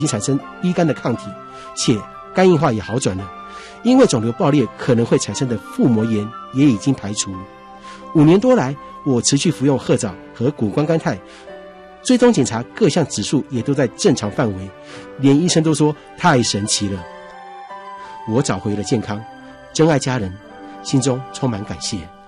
经产生乙肝的抗体，且肝硬化也好转了。因为肿瘤爆裂可能会产生的腹膜炎也已经排除。5年多来，我持续服用褐藻和谷胱甘肽，追踪检查各项指数也都在正常范围，连医生都说太神奇了。我找回了健康，珍爱家人，心中充满感谢。